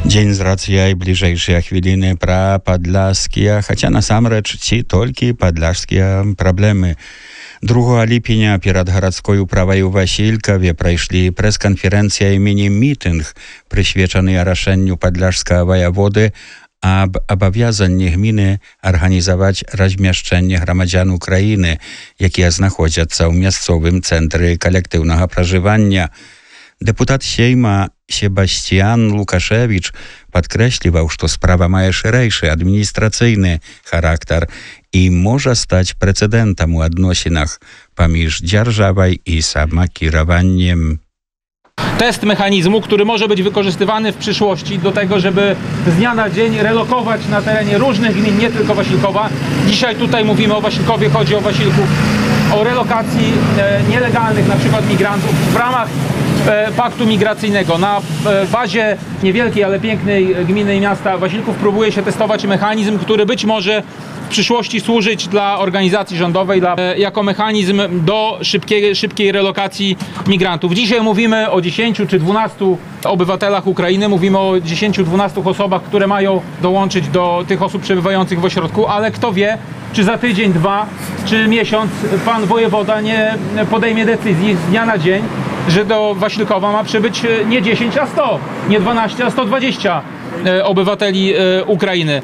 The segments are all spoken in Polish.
Дзень з рацыяй бліжэйшыя хвіліны пра падляшскія, хаця насамрэч ці толькі падляшскія праблемы. 2 ліпеня перад гарадской управай у Васількаве прайшлі прэс-канферэнцыя і міні-мітынг, прысвечаны рашэнню падляшскага ваяводы аб абавязанні гміны арганізаваць размяшчэнне грамадзян Украіны, якія знаходзяцца ў мясцовым цэнтры калектыўнага пражывання. Дэпутат Сейма Себастьян Лукашевич падкрэсліваў, што справа мае шырэйшы адміністрацыйны характар і можа стаць прэцэдэнтам у адносінах паміж дзяржавай і самакіраваннiem. Test mechanizmu, który może być wykorzystywany w przyszłości do tego, żeby z dnia na dzień relokować na terenie różnych gmin, nie tylko Wasilkowa. Dzisiaj tutaj mówimy o Wasilkowie, chodzi o Wasilków, o relokacji nielegalnych na przykład migrantów w ramach paktu migracyjnego. Na bazie niewielkiej, ale pięknej gminy i miasta Wasilków próbuje się testować mechanizm, który być może w przyszłości służyć dla organizacji rządowej jako mechanizm do szybkiej relokacji migrantów. Dzisiaj mówimy o 10 czy 12 obywatelach Ukrainy, mówimy o 10-12 osobach, które mają dołączyć do tych osób przebywających w ośrodku, ale kto wie, czy za tydzień, 2 czy miesiąc pan wojewoda nie podejmie decyzji z dnia na dzień, że do Wasilkowa ma przybyć nie 10, a 100, nie 12, a 120 obywateli Ukrainy.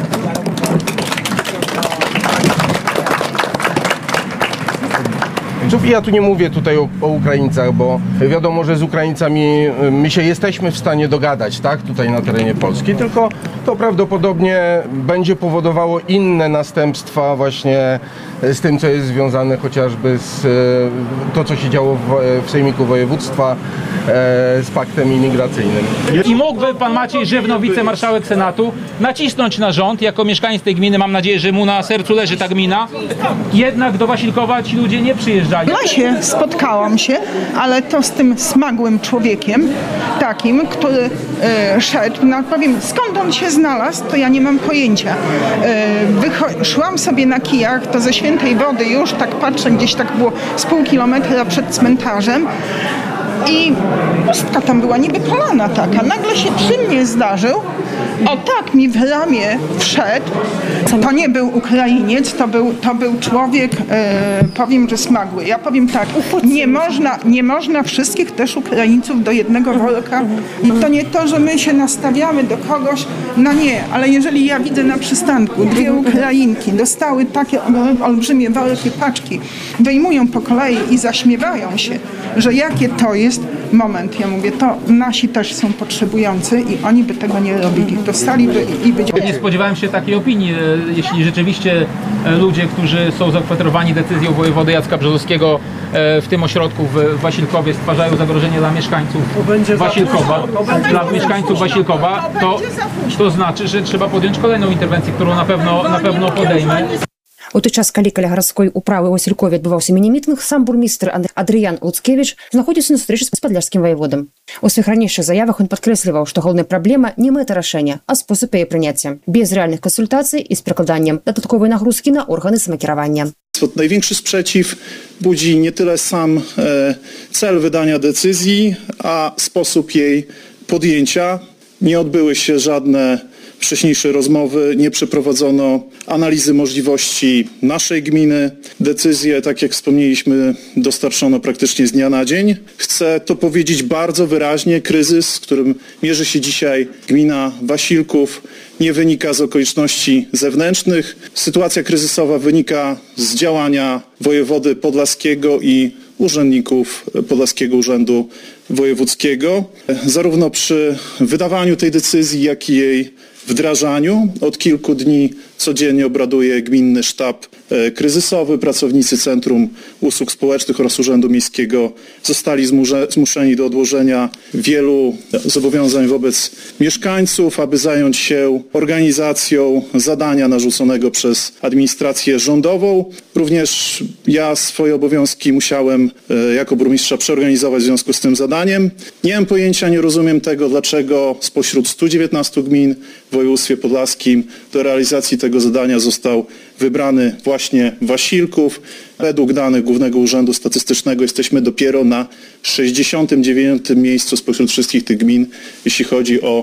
Ja tu nie mówię tutaj o Ukraińcach, bo wiadomo, że z Ukraińcami my się jesteśmy w stanie dogadać, tak, tutaj na terenie Polski, tylko to prawdopodobnie będzie powodowało inne następstwa właśnie z tym, co jest związane chociażby z to, co się działo w Sejmiku Województwa, z paktem imigracyjnym. I mógłby pan Maciej Żywno, wicemarszałek Senatu, nacisnąć na rząd, jako mieszkaniec tej gminy, mam nadzieję, że mu na sercu leży ta gmina, jednak do Wasilkowa ci ludzie nie przyjeżdżali. W lesie spotkałam się, ale to z tym smagłym człowiekiem, takim, który szedł, no powiem, skąd on się znalazł, to ja nie mam pojęcia. Szłam sobie na kijach, to ze Świętej Wody już tak patrzę, gdzieś tak było z pół kilometra przed cmentarzem, i pustka tam była, niby polana taka. Nagle się przy mnie zdarzył, o tak mi w ramię wszedł. To nie był Ukrainiec, to był człowiek, powiem, że smagły. Ja powiem tak, nie można wszystkich też Ukraińców do jednego worka. I to nie to, że my się nastawiamy do kogoś, no nie, ale jeżeli ja widzę na przystanku 2 Ukrainki dostały takie olbrzymie worki, paczki, wyjmują po kolei i zaśmiewają się, że jakie to jest moment. Ja mówię, to nasi też są potrzebujący i oni by tego nie robili. Dostaliby i być... Nie spodziewałem się takiej opinii, jeśli rzeczywiście ludzie, którzy są zakwaterowani decyzją wojewody Jacka Brzozowskiego w tym ośrodku w Wasilkowie stwarzają zagrożenie dla mieszkańców Wasilkowa, to znaczy, że trzeba podjąć kolejną interwencję, którą na pewno podejmie. У той час, калі каля гарадской управы ў Васількове адбываўся міні-мітынг, сам бурмістр Адрыян Луцкевіч знаходзіўся на сустрэчы з падляшскім ваяводам. У сваіх ранейшых заявах ён падкрэсліваў, што галоўная праблема не мэта рашэння, а спосаб яе прыняцця, без рэальных кансультацый і з перакладаннем дадатковай нагрузкі на органы самакіравання. Największy sprzeciw budzi nie tyle sam cel wydania decyzji, a sposób jej podjęcia. Nie odbyły się żadne wcześniejsze rozmowy, nie przeprowadzono analizy możliwości naszej gminy. Decyzje, tak jak wspomnieliśmy, dostarczono praktycznie z dnia na dzień. Chcę to powiedzieć bardzo wyraźnie. Kryzys, z którym mierzy się dzisiaj gmina Wasilków, nie wynika z okoliczności zewnętrznych. Sytuacja kryzysowa wynika z działania wojewody podlaskiego i urzędników Podlaskiego Urzędu Wojewódzkiego. Zarówno przy wydawaniu tej decyzji, jak i jej wdrażaniu od kilku dni codziennie obraduje Gminny Sztab Kryzysowy. Pracownicy Centrum Usług Społecznych oraz Urzędu Miejskiego zostali zmuszeni do odłożenia wielu zobowiązań wobec mieszkańców, aby zająć się organizacją zadania narzuconego przez administrację rządową. Również ja swoje obowiązki musiałem jako burmistrza przeorganizować w związku z tym zadaniem. Nie mam pojęcia, nie rozumiem tego, dlaczego spośród 119 gmin w województwie podlaskim do realizacji tego zadania został wybrany właśnie Wasilków. Według danych Głównego Urzędu Statystycznego jesteśmy dopiero na 69. miejscu spośród wszystkich tych gmin, jeśli chodzi o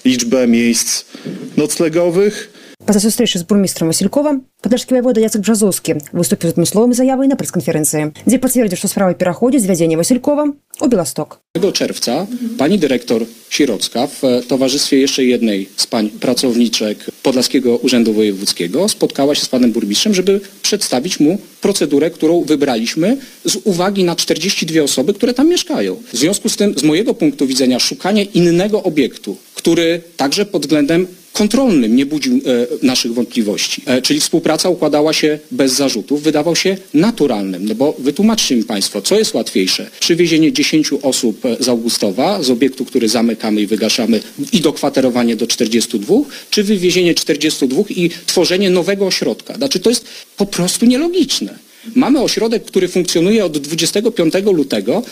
liczbę miejsc noclegowych. Пасля сустрэчы з бурмістрам Васількова падляшскі ваявода Яцек Бжазоўскі выступіў з адмысловай заявай на прэс-канферэнцыі, дзе пацвердзіў, што справа пераходзіць з вядзення Васількова u Białystok. 1 czerwca pani dyrektor Sirocka w towarzystwie jeszcze jednej z pań pracowniczek Podlaskiego Urzędu Wojewódzkiego spotkała się z panem burmistrzem, żeby przedstawić mu procedurę, którą wybraliśmy z uwagi na 42 osoby, które tam mieszkają. W związku z tym, z mojego punktu widzenia, szukanie innego obiektu, który także pod względem kontrolnym nie budził naszych wątpliwości, czyli współpraca układała się bez zarzutów, wydawał się naturalnym. No bo wytłumaczcie mi państwo, co jest łatwiejsze? Przywiezienie 10 osób z Augustowa, z obiektu, który zamykamy i wygaszamy, i dokwaterowanie do 42, czy wywiezienie 42 i tworzenie nowego ośrodka? Znaczy to jest po prostu nielogiczne. Mamy ośrodek, który funkcjonuje od 25 lutego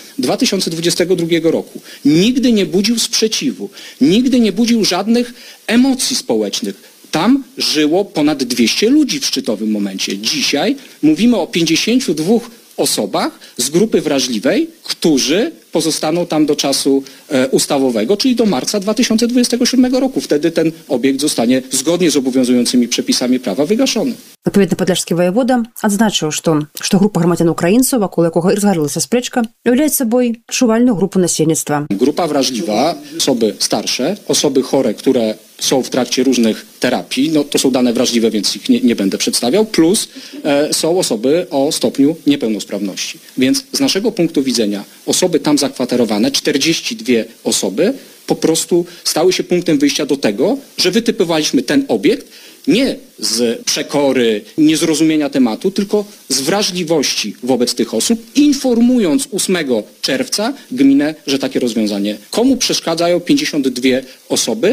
2022 roku. Nigdy nie budził sprzeciwu, nigdy nie budził żadnych emocji społecznych. Tam żyło ponad 200 ludzi w szczytowym momencie. Dzisiaj mówimy o 52 osobach z grupy wrażliwej, którzy pozostaną tam do czasu ustawowego, czyli do marca 2027 roku. Wtedy ten obiekt zostanie zgodnie z obowiązującymi przepisami prawa wygaszony. Адпаведна, падляшскі ваявода адзначыў, што група грамадзян украінцаў, вакол якога і разгарылася спрэчка, уяўляе сабой адчувальную групу насельніцтва. Grupa wrażliwa, osoby starsze, osoby chore, które są w trakcie różnych terapii, no to są dane wrażliwe, więc ich nie będę przedstawiał, plus są osoby o stopniu niepełnosprawności. Więc z naszego punktu widzenia osoby tam zakwaterowane, 42 osoby, po prostu stały się punktem wyjścia do tego, że wytypowaliśmy ten obiekt nie z przekory, niezrozumienia tematu, tylko z wrażliwości wobec tych osób, informując 8 czerwca gminę, że takie rozwiązanie. Komu przeszkadzają 52 osoby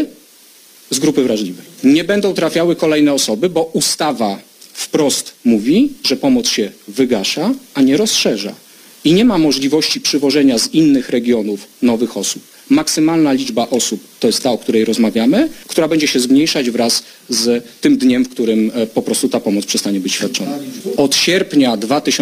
z grupy wrażliwej? Nie będą trafiały kolejne osoby, bo ustawa wprost mówi, że pomoc się wygasza, a nie rozszerza. I nie ma możliwości przywożenia z innych regionów nowych osób. Maksymalna liczba osób to jest ta, o której rozmawiamy, która będzie się zmniejszać wraz z tym dniem, w którym po prostu ta pomoc przestanie być świadczona. Od sierpnia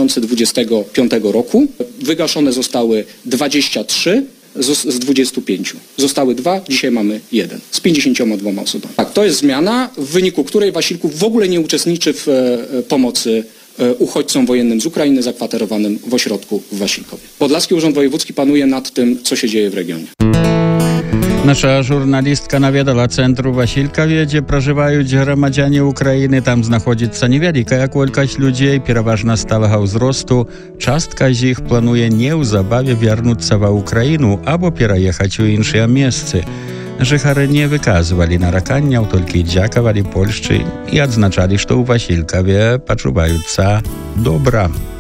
2025 roku wygaszone zostały 23 z 25. Zostały 2, dzisiaj mamy 1 z 52 osobami. Tak, to jest zmiana, w wyniku której Wasilków w ogóle nie uczestniczy w pomocy uchodźcom wojennym z Ukrainy zakwaterowanym w ośrodku w Wasilkowie. Podlaski Urząd Wojewódzki panuje nad tym, co się dzieje w regionie. Наша журналістка наведала цэнтру Васількаве, дзе пражываюць грамадзяне Украіны. Там знаходзіцца невялікая колькасць людзей, пераважна сталага ўзросту. Частка з іх плануе неўзабаве вярнуцца ва Украіну або пераехаць у іншыя месцы. Жыхары не выказвалі нараканняў, толькі дзякавалі Польшчы і адзначалі, што ў Васількаве пачуваюцца добра.